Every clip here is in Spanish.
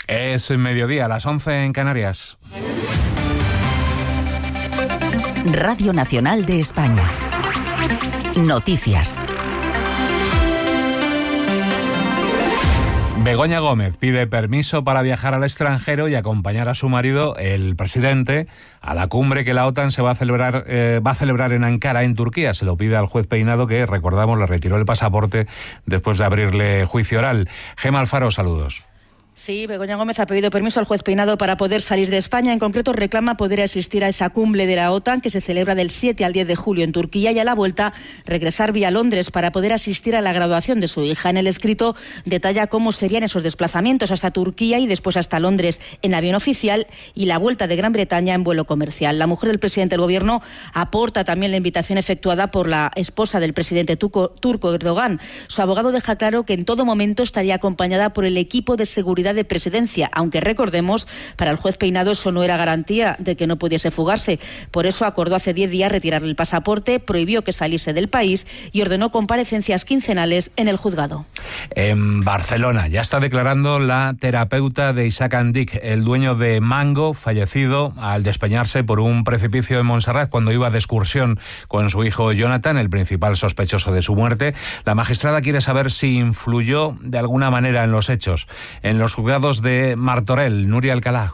Es mediodía, a las 11 en Canarias. Radio Nacional de España. Noticias. Begoña Gómez pide permiso para viajar al extranjero y acompañar a su marido, el presidente, a la cumbre que la OTAN va a celebrar en Ankara, en Turquía. Se lo pide al juez Peinado, que, recordamos, le retiró el pasaporte después de abrirle juicio oral. Gema Alfaro, saludos. Sí, Begoña Gómez ha pedido permiso al juez Peinado para poder salir de España. En concreto, reclama poder asistir a esa cumbre de la OTAN que se celebra del 7 al 10 de julio en Turquía y a la vuelta regresar vía Londres para poder asistir a la graduación de su hija. En el escrito detalla cómo serían esos desplazamientos hasta Turquía y después hasta Londres en avión oficial y la vuelta de Gran Bretaña en vuelo comercial. La mujer del presidente del Gobierno aporta también la invitación efectuada por la esposa del presidente turco Erdogan. Su abogado deja claro que en todo momento estaría acompañada por el equipo de seguridad de presidencia, aunque recordemos, para el juez Peinado eso no era garantía de que no pudiese fugarse. Por eso acordó hace 10 días retirarle el pasaporte, prohibió que saliese del país y ordenó comparecencias quincenales en el juzgado. En Barcelona ya está declarando la terapeuta de Isaac Andic, el dueño de Mango, fallecido al despeñarse por un precipicio en Montserrat cuando iba de excursión con su hijo Jonathan, el principal sospechoso de su muerte. La magistrada quiere saber si influyó de alguna manera en los hechos. En los juzgados de Martorell, Nuria Alcalá.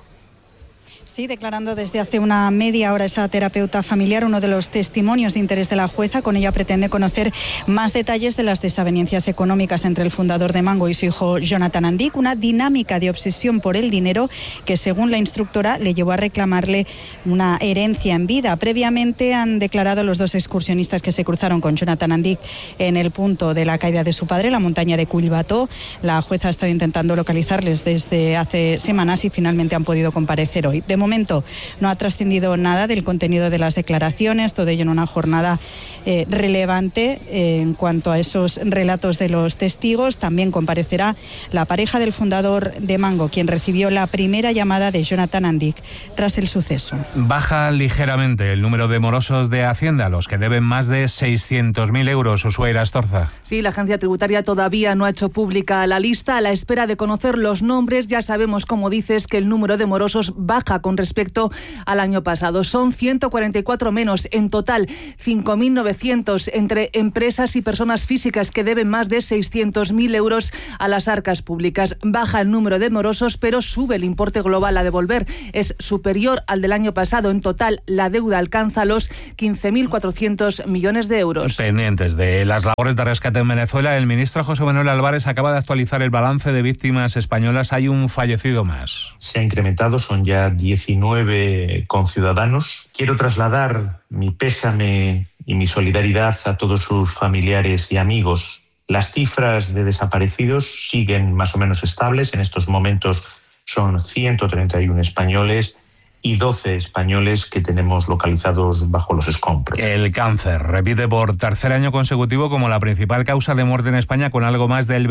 Sí, declarando desde hace una media hora esa terapeuta familiar, uno de los testimonios de interés de la jueza. Con ella pretende conocer más detalles de las desavenencias económicas entre el fundador de Mango y su hijo Jonathan Andic, una dinámica de obsesión por el dinero que, según la instructora, le llevó a reclamarle una herencia en vida. Previamente han declarado los dos excursionistas que se cruzaron con Jonathan Andic en el punto de la caída de su padre, la montaña de Collbató. La jueza ha estado intentando localizarles desde hace semanas y finalmente han podido comparecer hoy. De momento no ha trascendido nada del contenido de las declaraciones, todo ello en una jornada relevante en cuanto a esos relatos de los testigos. También comparecerá la pareja del fundador de Mango, quien recibió la primera llamada de Jonathan Andic tras el suceso. Baja ligeramente el número de morosos de Hacienda, los que deben más de 600.000 euros. Ushuaira Astorza. Sí, la agencia tributaria todavía no ha hecho pública la lista. A la espera de conocer los nombres, ya sabemos, como dices, que el número de morosos baja con respecto al año pasado. Son 144 menos. En total, 5.900 entre empresas y personas físicas que deben más de 600.000 euros a las arcas públicas. Baja el número de morosos, pero sube el importe global a devolver. Es superior al del año pasado. En total, la deuda alcanza los 15.400 millones de euros. Pendientes de las labores de rescate en Venezuela, el ministro José Manuel Álvarez acaba de actualizar el balance de víctimas españolas. Hay un fallecido más. Se ha incrementado, son ya 19 conciudadanos. Quiero trasladar mi pésame y mi solidaridad a todos sus familiares y amigos. Las cifras de desaparecidos siguen más o menos estables. En estos momentos son 131 españoles y 12 españoles que tenemos localizados bajo los escombros. El cáncer repite por tercer año consecutivo como la principal causa de muerte en España, con algo más del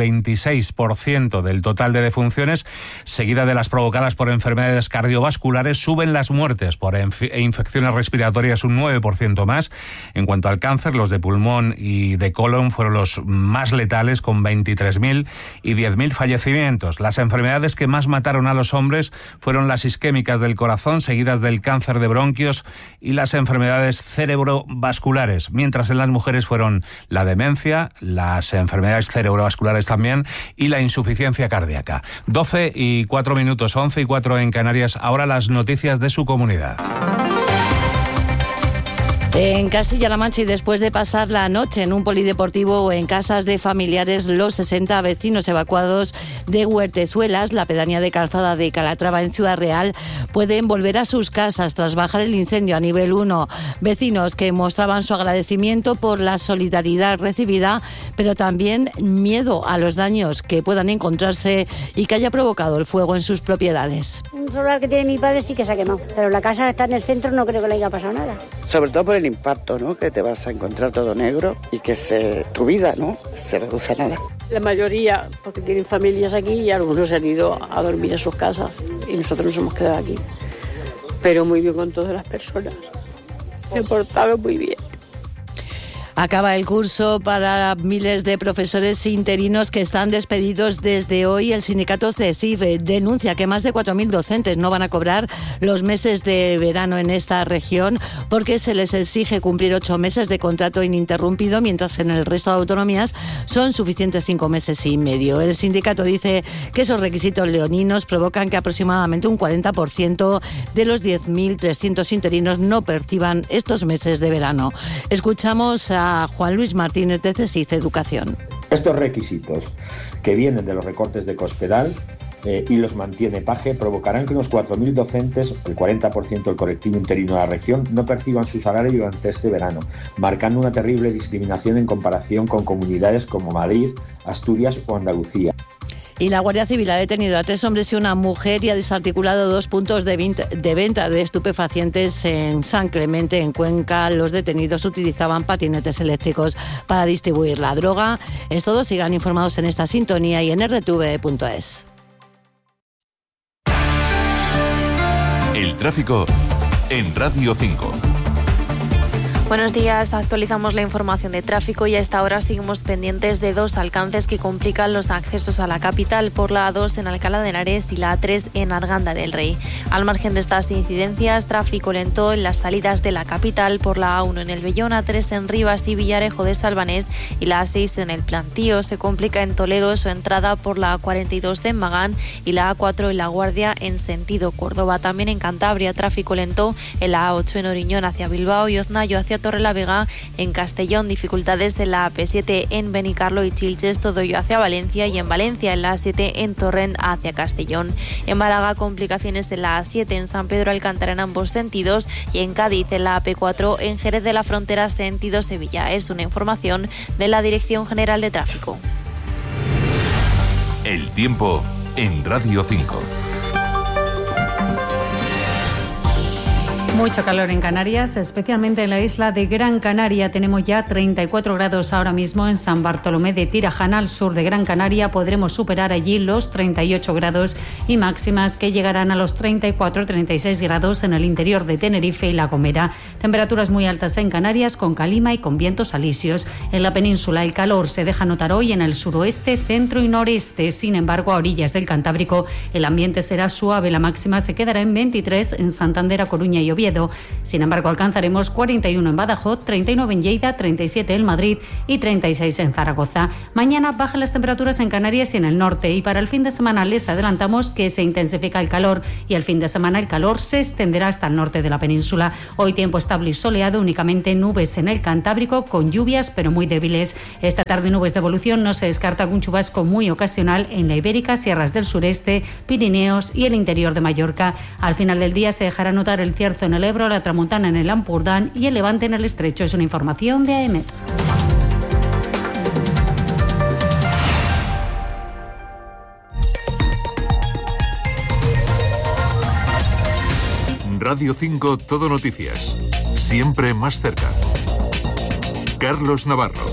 26% del total de defunciones, seguida de las provocadas por enfermedades cardiovasculares. Suben las muertes por infecciones respiratorias un 9% más. En cuanto al cáncer, los de pulmón y de colon fueron los más letales, con 23.000 y 10.000 fallecimientos. Las enfermedades que más mataron a los hombres fueron las isquémicas del corazón, seguidas del cáncer de bronquios y las enfermedades cerebrovasculares, mientras en las mujeres fueron la demencia, las enfermedades cerebrovasculares también y la insuficiencia cardíaca. 12:04 minutos, 11:04 en Canarias. Ahora las noticias de su comunidad. En Castilla-La Mancha, y después de pasar la noche en un polideportivo o en casas de familiares, los 60 vecinos evacuados de Huertezuelas, la pedanía de Calzada de Calatrava en Ciudad Real, pueden volver a sus casas tras bajar el incendio a nivel 1. Vecinos que mostraban su agradecimiento por la solidaridad recibida, pero también miedo a los daños que puedan encontrarse y que haya provocado el fuego en sus propiedades. Un solar que tiene mi padre sí que se ha quemado, pero la casa está en el centro, no creo que le haya pasado nada. Sobre todo por el impacto, ¿no? Que te vas a encontrar todo negro y que tu vida, ¿no? Se reduce a nada. La mayoría, porque tienen familias aquí y algunos se han ido a dormir a sus casas y nosotros nos hemos quedado aquí. Pero muy bien con todas las personas. Se han portado muy bien. Acaba el curso para miles de profesores interinos que están despedidos desde hoy. El sindicato CESIF denuncia que más de 4.000 docentes no van a cobrar los meses de verano en esta región porque se les exige cumplir 8 meses de contrato ininterrumpido, mientras en el resto de autonomías son suficientes 5 meses y medio. El sindicato dice que esos requisitos leoninos provocan que aproximadamente un 40% de los 10.300 interinos no perciban estos meses de verano. Escuchamos a Juan Luis Martínez de CESIF Educación. Estos requisitos que vienen de los recortes de Cospedal y los mantiene PAGE provocarán que unos 4.000 docentes, el 40% del colectivo interino de la región, no perciban su salario durante este verano, marcando una terrible discriminación en comparación con comunidades como Madrid, Asturias o Andalucía. Y la Guardia Civil ha detenido a 3 hombres y una mujer y ha desarticulado 2 puntos de venta de estupefacientes en San Clemente, en Cuenca. Los detenidos utilizaban patinetes eléctricos para distribuir la droga. Es todo, sigan informados en esta sintonía y en rtv.es. El tráfico en Radio 5. Buenos días, actualizamos la información de tráfico y a esta hora seguimos pendientes de 2 alcances que complican los accesos a la capital por la A2 en Alcalá de Henares y la A3 en Arganda del Rey. Al margen de estas incidencias, tráfico lento en las salidas de la capital por la A1 en el Bellón, A3 en Rivas y Villarejo de Salvanés y la A6 en el Plantío. Se complica en Toledo su entrada por la A42 en Magán y la A4 en La Guardia en sentido Córdoba. También en Cantabria, tráfico lento en la A8 en Oriñón hacia Bilbao y Oznayo hacia Torrelavega. En Castellón, dificultades en la AP7 en Benicarlo y Chilches, todo ello hacia Valencia, y en Valencia en la A7 en Torrent hacia Castellón. En Málaga, complicaciones en la A7 en San Pedro Alcántara en ambos sentidos, y en Cádiz en la AP4 en Jerez de la Frontera sentido Sevilla. Es una información de la Dirección General de Tráfico. El tiempo en Radio 5. Mucho calor en Canarias, especialmente en la isla de Gran Canaria. Tenemos ya 34 grados ahora mismo en San Bartolomé de Tirajana, al sur de Gran Canaria. Podremos superar allí los 38 grados y máximas que llegarán a los 34-36 grados en el interior de Tenerife y La Gomera. Temperaturas muy altas en Canarias, con calima y con vientos alisios. En la península el calor se deja notar hoy en el suroeste, centro y noreste. Sin embargo, a orillas del Cantábrico el ambiente será suave. La máxima se quedará en 23 en Santander, A Coruña y Oviedo. Sin embargo, alcanzaremos 41 en Badajoz, 39 en Lleida, 37 en Madrid y 36 en Zaragoza. Mañana bajan las temperaturas en Canarias y en el norte, y para el fin de semana les adelantamos que se intensifica el calor y el fin de semana el calor se extenderá hasta el norte de la península. Hoy tiempo estable y soleado, únicamente nubes en el Cantábrico con lluvias pero muy débiles. Esta tarde nubes de evolución, no se descarta algún chubasco muy ocasional en la Ibérica, sierras del sureste, Pirineos y el interior de Mallorca. Al final del día se dejará notar el cierzo en el Ebro, la Tramontana en el Ampurdán y el Levante en el Estrecho. Es una información de AEMET. Radio 5 Todo Noticias. Siempre más cerca. Carlos Navarro.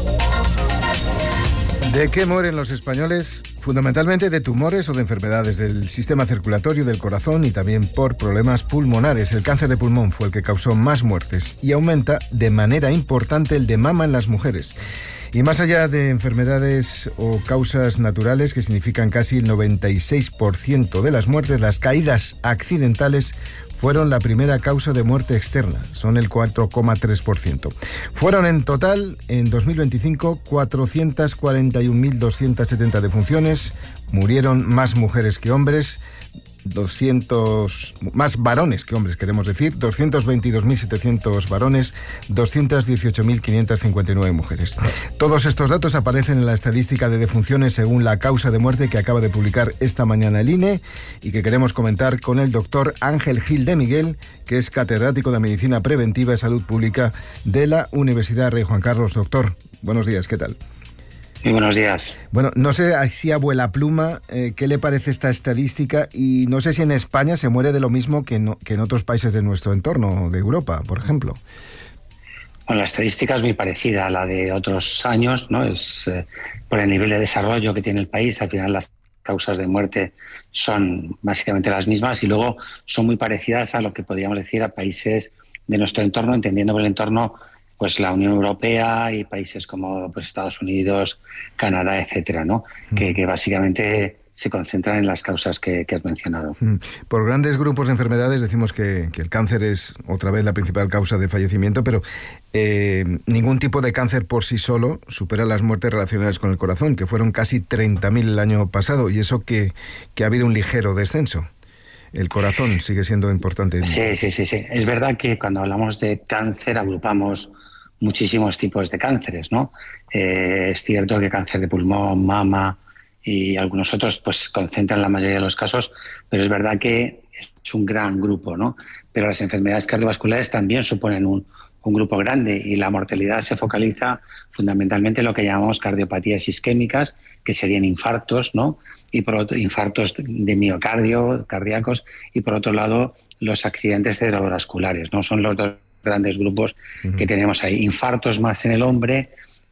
¿De qué mueren los españoles? Fundamentalmente de tumores o de enfermedades del sistema circulatorio, del corazón y también por problemas pulmonares. El cáncer de pulmón fue el que causó más muertes y aumenta de manera importante el de mama en las mujeres. Y más allá de enfermedades o causas naturales, que significan casi el 96% de las muertes, las caídas accidentales fueron la primera causa de muerte externa, son el 4,3%. Fueron en total, en 2025, 441.270 defunciones, murieron más mujeres que hombres, más varones que hombres, queremos decir, 222.700 varones, 218.559 mujeres. Todos estos datos aparecen en la estadística de defunciones según la causa de muerte que acaba de publicar esta mañana el INE y que queremos comentar con el doctor Ángel Gil de Miguel, que es catedrático de Medicina Preventiva y Salud Pública de la Universidad Rey Juan Carlos. Doctor, buenos días, ¿qué tal? Muy buenos días. Bueno, no sé si a vuela pluma, ¿qué le parece esta estadística? Y no sé si en España se muere de lo mismo que en otros países de nuestro entorno, de Europa, por ejemplo. Bueno, la estadística es muy parecida a la de otros años, ¿no? Es por el nivel de desarrollo que tiene el país. Al final las causas de muerte son básicamente las mismas y luego son muy parecidas a lo que podríamos decir a países de nuestro entorno, entendiendo por el entorno pues la Unión Europea y países como pues Estados Unidos, Canadá, etcétera, ¿no? Que básicamente se concentran en las causas que has mencionado. Por grandes grupos de enfermedades decimos que el cáncer es otra vez la principal causa de fallecimiento, pero ningún tipo de cáncer por sí solo supera las muertes relacionadas con el corazón, que fueron casi 30.000 el año pasado, y eso que ha habido un ligero descenso. El corazón sigue siendo importante. Sí. Es verdad que cuando hablamos de cáncer agrupamos muchísimos tipos de cánceres, ¿no? Es cierto que cáncer de pulmón, mama y algunos otros pues concentran la mayoría de los casos, pero es verdad que es un gran grupo, ¿no? Pero las enfermedades cardiovasculares también suponen un grupo grande, y la mortalidad se focaliza fundamentalmente en lo que llamamos cardiopatías isquémicas, que serían infartos, ¿no? Y por otro, infartos de miocardio, cardíacos, y por otro lado los accidentes cerebrovasculares, ¿no? Son los dos grandes grupos que tenemos ahí. Infartos más en el hombre,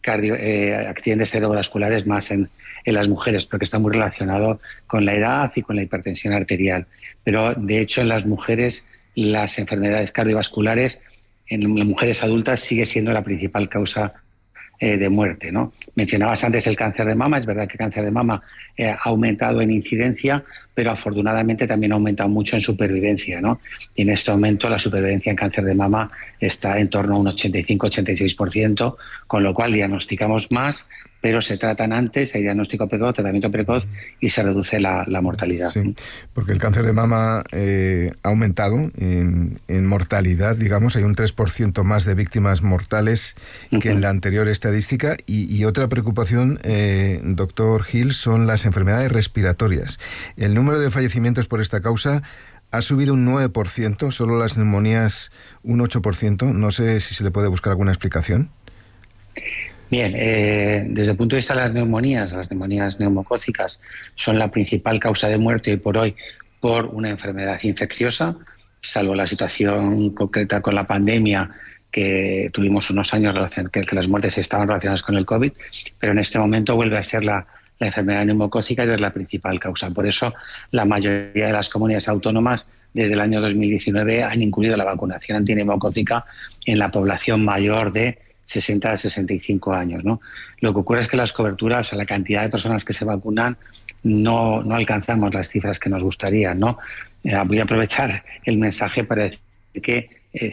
accidentes cerebrovasculares más en las mujeres, porque está muy relacionado con la edad y con la hipertensión arterial. Pero de hecho en las mujeres las enfermedades cardiovasculares en las mujeres adultas sigue siendo la principal causa de muerte, ¿no? Mencionabas antes el cáncer de mama. Es verdad que el cáncer de mama ha aumentado en incidencia, pero afortunadamente también ha aumentado mucho en supervivencia, ¿no? Y en este momento la supervivencia en cáncer de mama está en torno a un 85-86%, con lo cual diagnosticamos más, pero se tratan antes, hay diagnóstico precoz, tratamiento precoz, y se reduce la mortalidad. Sí, porque el cáncer de mama ha aumentado en mortalidad, digamos, hay un 3% más de víctimas mortales que en la anterior estadística, y otra preocupación, doctor Gil, son las enfermedades respiratorias. El número de fallecimientos por esta causa ha subido un 9%, solo las neumonías un 8%, no sé si se le puede buscar alguna explicación. Bien, desde el punto de vista de las neumonías neumocócicas son la principal causa de muerte hoy por hoy por una enfermedad infecciosa, salvo la situación concreta con la pandemia, que tuvimos unos años que las muertes estaban relacionadas con el COVID, pero en este momento vuelve a ser la enfermedad neumocócica y es la principal causa. Por eso la mayoría de las comunidades autónomas desde el año 2019 han incluido la vacunación antineumocócica en la población mayor de 60 a 65 años, ¿no? Lo que ocurre es que las coberturas, o sea, la cantidad de personas que se vacunan, no alcanzamos las cifras que nos gustaría, ¿no? Voy a aprovechar el mensaje para decir que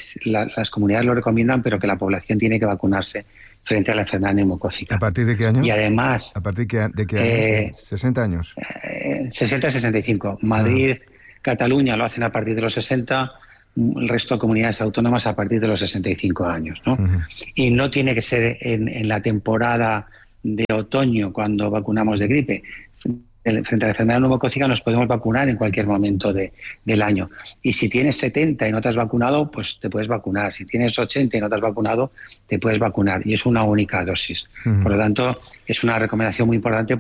las comunidades lo recomiendan, pero que la población tiene que vacunarse frente a la enfermedad neumocócica. ¿A partir de qué año? Y además... ¿A partir de qué años? ¿60 años? 60 a 65. Madrid, Cataluña lo hacen a partir de los 60, el resto de comunidades autónomas a partir de los 65 años, ¿no? Y no tiene que ser en la temporada de otoño cuando vacunamos de gripe. Frente a la enfermedad neumocócica nos podemos vacunar en cualquier momento del año. Y si tienes 70 y no te has vacunado, pues te puedes vacunar. Si tienes 80 y no te has vacunado, te puedes vacunar. Y es una única dosis. Por lo tanto, es una recomendación muy importante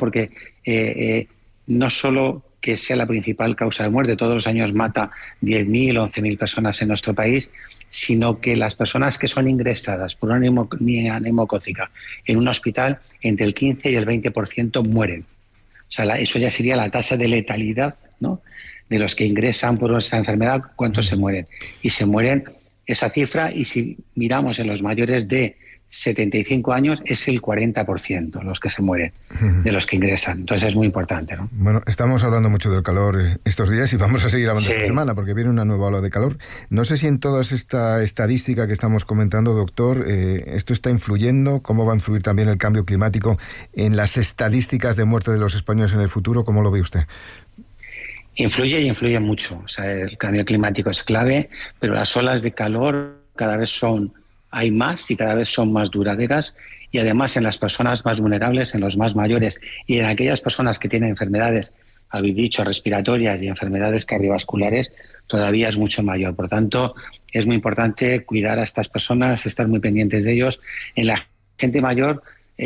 porque no solo que sea la principal causa de muerte, todos los años mata 10.000 o 11.000 personas en nuestro país, sino que las personas que son ingresadas por una neumonía neumocócica en un hospital, entre el 15 y el 20% mueren. O sea, eso ya sería la tasa de letalidad, ¿no?, de los que ingresan por esta enfermedad, cuántos se mueren. Y se mueren esa cifra, y si miramos en los mayores de 75 años, es el 40% los que se mueren de los que ingresan. Entonces es muy importante, ¿no? Bueno, estamos hablando mucho del calor estos días y vamos a seguir hablando esta semana porque viene una nueva ola de calor. No sé si en toda esta estadística que estamos comentando, doctor, esto está influyendo. ¿Cómo va a influir también el cambio climático en las estadísticas de muerte de los españoles en el futuro? ¿Cómo lo ve usted? Influye y influye mucho. O sea, el cambio climático es clave, pero las olas de calor cada vez hay más y cada vez son más duraderas, y además en las personas más vulnerables, en los más mayores y en aquellas personas que tienen enfermedades, habéis dicho, respiratorias y enfermedades cardiovasculares, todavía es mucho mayor. Por tanto, es muy importante cuidar a estas personas, estar muy pendientes de ellos. En la gente mayor,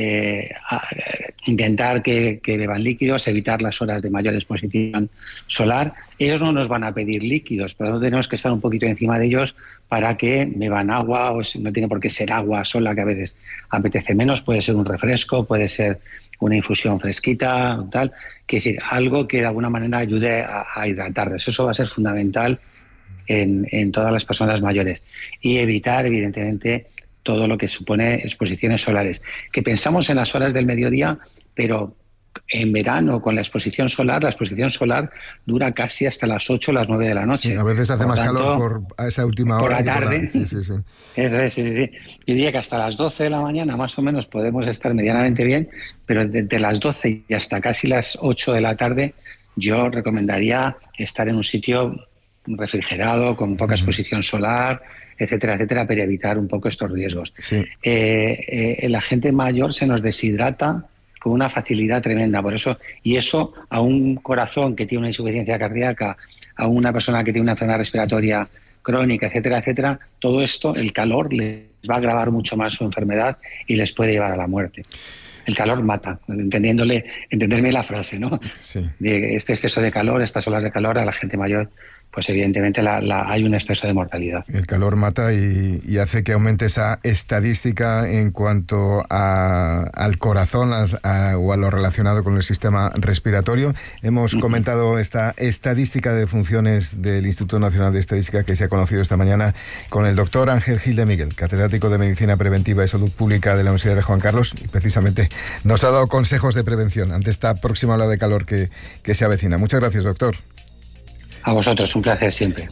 intentar que beban líquidos, evitar las horas de mayor exposición solar. Ellos no nos van a pedir líquidos, pero tenemos que estar un poquito encima de ellos para que beban agua, o no tiene por qué ser agua sola, que a veces apetece menos, puede ser un refresco, puede ser una infusión fresquita, tal, que decir, algo que de alguna manera ayude a hidratarles. Eso va a ser fundamental en todas las personas mayores. Y evitar, evidentemente, todo lo que supone exposiciones solares. Que pensamos en las horas del mediodía, pero en verano con la exposición solar dura casi hasta las 8 o las 9 de la noche. Sí, a veces hace más calor a esa última hora. Por la tarde. Sí. Sí. Yo diría que hasta las 12 de la mañana más o menos podemos estar medianamente bien, pero desde las 12 y hasta casi las 8 de la tarde yo recomendaría estar en un sitio refrigerado, con poca exposición solar, etcétera, para evitar un poco estos riesgos. Sí. La gente mayor se nos deshidrata con una facilidad tremenda, por eso, y eso a un corazón que tiene una insuficiencia cardíaca, a una persona que tiene una enfermedad respiratoria crónica, etcétera, todo esto, el calor les va a agravar mucho más su enfermedad y les puede llevar a la muerte. El calor mata, entenderme la frase, ¿no? Sí. De este exceso de calor, estas olas de calor a la gente mayor, pues evidentemente hay un exceso de mortalidad. El calor mata y hace que aumente esa estadística en cuanto al corazón o a lo relacionado con el sistema respiratorio. Hemos comentado esta estadística de defunciones del Instituto Nacional de Estadística que se ha conocido esta mañana con el doctor Ángel Gil de Miguel, catedrático de Medicina Preventiva y Salud Pública de la Universidad de Juan Carlos, y precisamente nos ha dado consejos de prevención ante esta próxima ola de calor que se avecina. Muchas gracias, doctor. A vosotros, un placer siempre.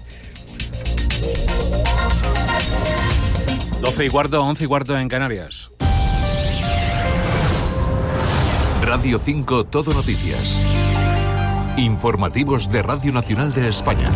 12:15, 11:15 en Canarias. Radio 5 Todo Noticias. Informativos de Radio Nacional de España.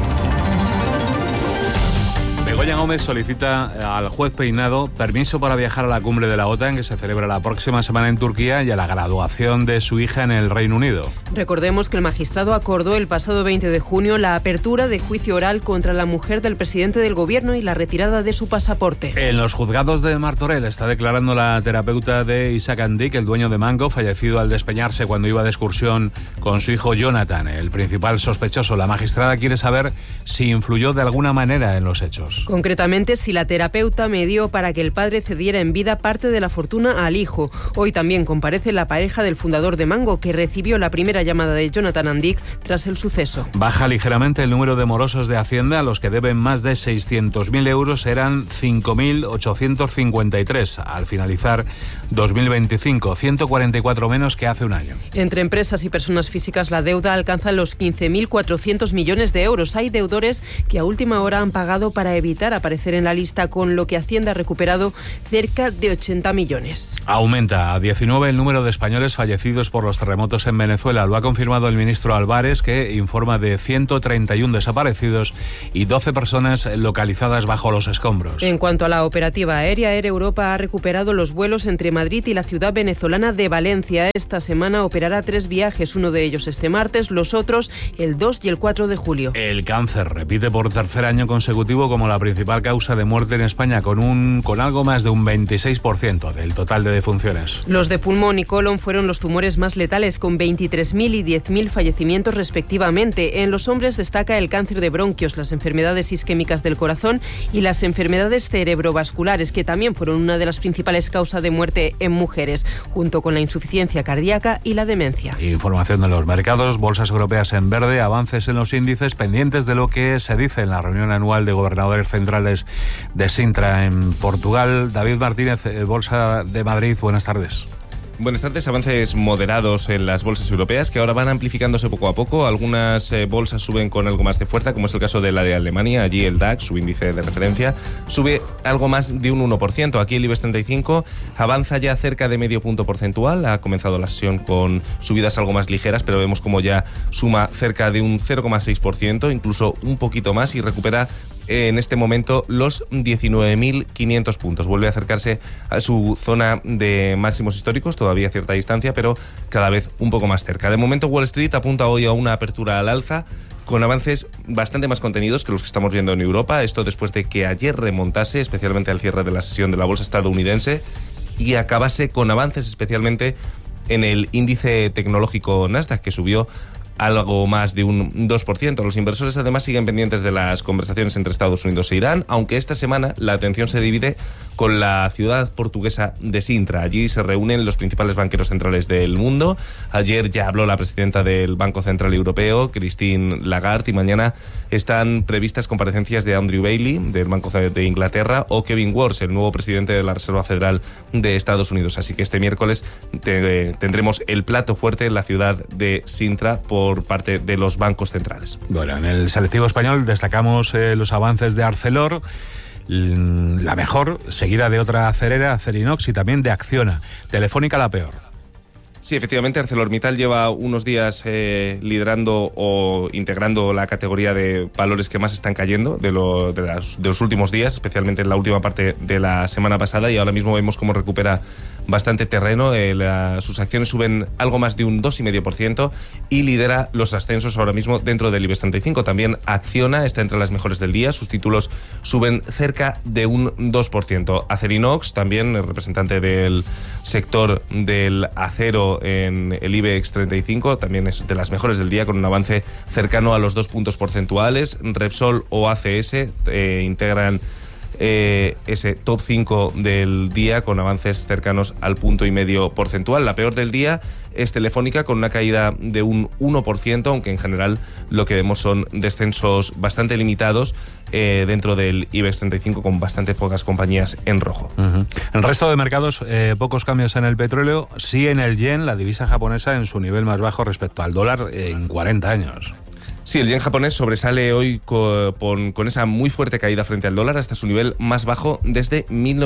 Begoña Gómez solicita al juez Peinado permiso para viajar a la cumbre de la OTAN que se celebra la próxima semana en Turquía y a la graduación de su hija en el Reino Unido. Recordemos que el magistrado acordó el pasado 20 de junio la apertura de juicio oral contra la mujer del presidente del gobierno y la retirada de su pasaporte. En los juzgados de Martorell está declarando la terapeuta de Isaac Andic, el dueño de Mango, fallecido al despeñarse cuando iba de excursión con su hijo Jonathan, el principal sospechoso. La magistrada quiere saber si influyó de alguna manera en los hechos. Concretamente, si la terapeuta medió para que el padre cediera en vida parte de la fortuna al hijo. Hoy también comparece la pareja del fundador de Mango, que recibió la primera llamada de Jonathan Andic tras el suceso. Baja ligeramente el número de morosos de Hacienda. A los que deben más de 600.000 euros eran 5.853 al finalizar 2025, 144 menos que hace un año. Entre empresas y personas físicas, la deuda alcanza los 15.400 millones de euros. Hay deudores que a última hora han pagado para evitar aparecer en la lista, con lo que Hacienda ha recuperado cerca de 80 millones. Aumenta a 19 el número de españoles fallecidos por los terremotos en Venezuela. Lo ha confirmado el ministro Álvarez, que informa de 131 desaparecidos y 12 personas localizadas bajo los escombros. En cuanto a la operativa aérea, Air Europa ha recuperado los vuelos entre Madrid y la ciudad venezolana de Valencia. Esta semana operará 3 viajes, uno de ellos este martes, los otros el 2 y el 4 de julio. El cáncer repite por tercer año consecutivo como la principal causa de muerte en España, con algo más de un 26% del total de defunciones. Los de pulmón y colon fueron los tumores más letales, con 23.000 y 10.000 fallecimientos respectivamente. En los hombres destaca el cáncer de bronquios, las enfermedades isquémicas del corazón y las enfermedades cerebrovasculares, que también fueron una de las principales causas de muerte en mujeres, junto con la insuficiencia cardíaca y la demencia. Información de los mercados, bolsas europeas en verde, avances en los índices, pendientes de lo que se dice en la reunión anual de gobernadores centrales de Sintra en Portugal. David Martínez, Bolsa de Madrid, buenas tardes. Buenas tardes. Avances moderados en las bolsas europeas que ahora van amplificándose poco a poco. Algunas bolsas suben con algo más de fuerza, como es el caso de la de Alemania. Allí el DAX, su índice de referencia, sube algo más de un 1%. Aquí el IBEX 35 avanza ya cerca de medio punto porcentual. Ha comenzado la sesión con subidas algo más ligeras, pero vemos como ya suma cerca de un 0,6%, incluso un poquito más, y recupera en este momento los 19.500 puntos. Vuelve a acercarse a su zona de máximos históricos, todavía a cierta distancia, pero cada vez un poco más cerca. De momento Wall Street apunta hoy a una apertura al alza, con avances bastante más contenidos que los que estamos viendo en Europa. Esto después de que ayer remontase, especialmente al cierre de la sesión de la bolsa estadounidense, y acabase con avances especialmente en el índice tecnológico Nasdaq, que subió algo más de un 2%. Los inversores además siguen pendientes de las conversaciones entre Estados Unidos e Irán, aunque esta semana la atención se divide con la ciudad portuguesa de Sintra. Allí se reúnen los principales banqueros centrales del mundo. Ayer ya habló la presidenta del Banco Central Europeo, Christine Lagarde, y mañana están previstas comparecencias de Andrew Bailey, del Banco de Inglaterra, o Kevin Warsh, el nuevo presidente de la Reserva Federal de Estados Unidos. Así que este miércoles tendremos el plato fuerte en la ciudad de Sintra por parte de los bancos centrales. Bueno, en el selectivo español destacamos los avances de Arcelor, la mejor, seguida de otra acerera, Acerinox, y también de Acciona. Telefónica la peor. Sí, efectivamente, ArcelorMittal lleva unos días liderando o integrando la categoría de valores que más están cayendo de los últimos días, especialmente en la última parte de la semana pasada, y ahora mismo vemos cómo recupera bastante terreno. Sus acciones suben algo más de un 2,5% y lidera los ascensos ahora mismo dentro del IBEX 35. También Acciona está entre las mejores del día, sus títulos suben cerca de un 2%. Acerinox, también el representante del sector del acero en el IBEX 35, también es de las mejores del día, con un avance cercano a los 2 puntos porcentuales. Repsol o ACS integran ese top 5 del día con avances cercanos al 1,5 porcentual. La peor del día es Telefónica, con una caída de un 1%, aunque en general lo que vemos son descensos bastante limitados dentro del IBEX 35, con bastante pocas compañías en rojo. En el resto de mercados, pocos cambios en el petróleo, sí en el yen, la divisa japonesa, en su nivel más bajo respecto al dólar en 40 años. Sí, el yen japonés sobresale hoy con esa muy fuerte caída frente al dólar hasta su nivel más bajo desde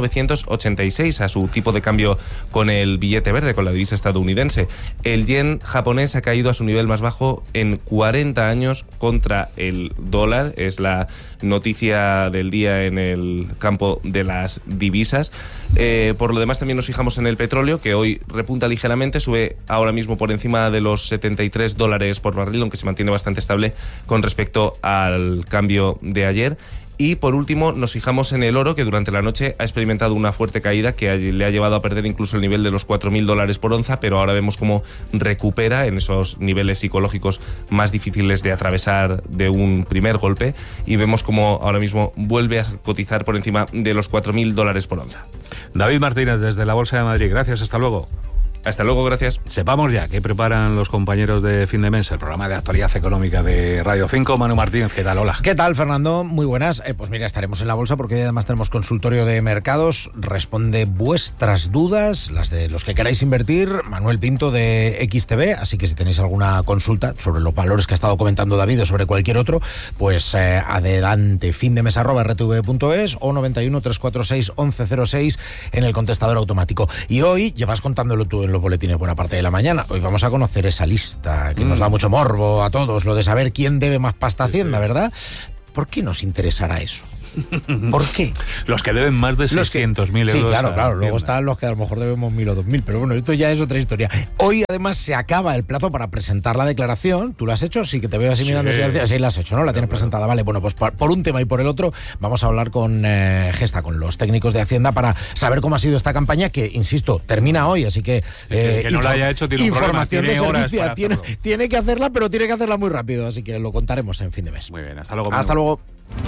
1986, a su tipo de cambio con el billete verde, con la divisa estadounidense. El yen japonés ha caído a su nivel más bajo en 40 años contra el dólar. Es la noticia del día en el campo de las divisas. Por lo demás, también nos fijamos en el petróleo, que hoy repunta ligeramente, sube ahora mismo por encima de los $73 por barril, aunque se mantiene bastante estable con respecto al cambio de ayer. Y por último nos fijamos en el oro, que durante la noche ha experimentado una fuerte caída que le ha llevado a perder incluso el nivel de los $4.000 por onza, pero ahora vemos cómo recupera en esos niveles psicológicos más difíciles de atravesar de un primer golpe, y vemos cómo ahora mismo vuelve a cotizar por encima de los $4.000 por onza. David Martínez, desde la Bolsa de Madrid, gracias, hasta luego. Hasta luego, gracias. Sepamos ya qué preparan los compañeros de Fin de Mes, el programa de actualidad económica de Radio 5. Manu Martínez, ¿qué tal? Hola. ¿Qué tal, Fernando? Muy buenas. Pues mira, estaremos en la bolsa porque además tenemos consultorio de mercados. Responde vuestras dudas, las de los que queráis invertir, Manuel Pinto de XTB. Así que si tenéis alguna consulta sobre los valores que ha estado comentando David o sobre cualquier otro, pues adelante, findemes@rtv.es o 91 346 1106 en el contestador automático. Y hoy llevas contándolo tú en los boletines buena parte de la mañana. Hoy vamos a conocer esa lista que nos da mucho morbo a todos, lo de saber quién debe más pasta a Hacienda, ¿verdad? ¿Por qué nos interesará eso? ¿Por qué? Los que deben más de 600.000 euros. Sí, claro. Luego están los que a lo mejor debemos 1.000 o 2.000, pero bueno, esto ya es otra historia. Hoy además se acaba el plazo para presentar la declaración. ¿Tú la has hecho? Sí, que te veo así mirando. Sí, la has hecho, ¿no? La tienes presentada. Vale, bueno, pues por un tema y por el otro vamos a hablar con Gesta, con los técnicos de Hacienda, para saber cómo ha sido esta campaña, que, insisto, termina hoy, así que... que no la haya hecho tiene un problema. Información de servicio, tiene que hacerla, pero tiene que hacerla muy rápido, así que lo contaremos en Fin de Mes. Muy bien, hasta luego. Hasta luego.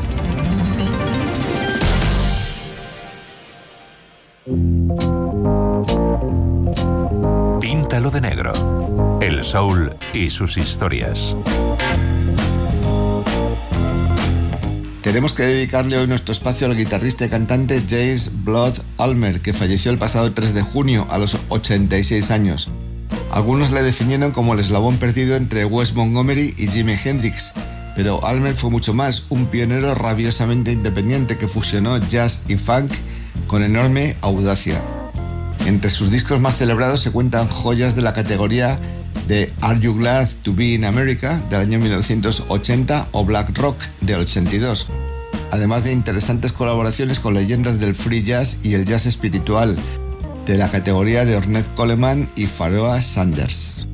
Píntalo de negro. El soul y sus historias. Tenemos que dedicarle hoy nuestro espacio al guitarrista y cantante James Blood Ulmer, que falleció el pasado 3 de junio a los 86 años. Algunos le definieron como el eslabón perdido entre Wes Montgomery y Jimi Hendrix, pero Ulmer fue mucho más, un pionero rabiosamente independiente que fusionó jazz y funk con enorme audacia. Entre sus discos más celebrados se cuentan joyas de la categoría de Are You Glad to Be in America del año 1980 o Black Rock del 82, además de interesantes colaboraciones con leyendas del free jazz y el jazz espiritual de la categoría de Ornette Coleman y Pharoah Sanders.